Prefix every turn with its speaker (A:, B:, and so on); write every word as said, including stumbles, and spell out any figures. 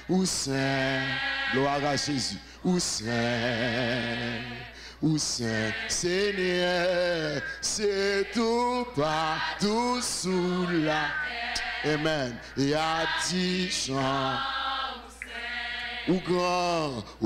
A: Où saint, gloire à Jésus. Où saint, où saint, Seigneur, c'est tout partout sous la. Amen. Et à dix chants, ou grand.